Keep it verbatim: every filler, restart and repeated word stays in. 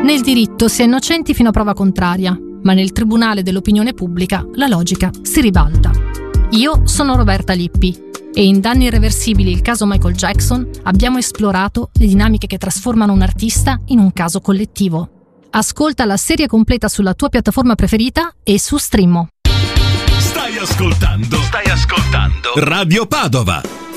Nel diritto si è innocenti fino a prova contraria, ma nel tribunale dell'opinione pubblica la logica si ribalta. Io sono Roberta Lippi e in Danni irreversibili, il caso Michael Jackson, abbiamo esplorato le dinamiche che trasformano un artista in un caso collettivo. Ascolta la serie completa sulla tua piattaforma preferita e su Streammo. Stai ascoltando, stai ascoltando Radio Padova.